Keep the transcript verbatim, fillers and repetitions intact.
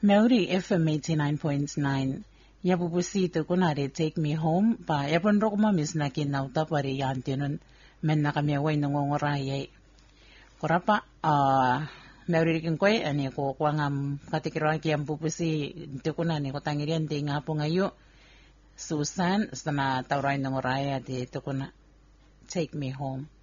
Maori F M eighty-nine point nine. Yabubusito kunari take me home pa yapon ro kumamis na kinauta pari yantinun men na kami away nangongorayay. Kurapa ah Maori kin koy ani ko kwangam katikirang kiyam pupusi tukunan ni ko tangirian di nga po ngayo Susan sana tawray nangoraya di tukuna take me home.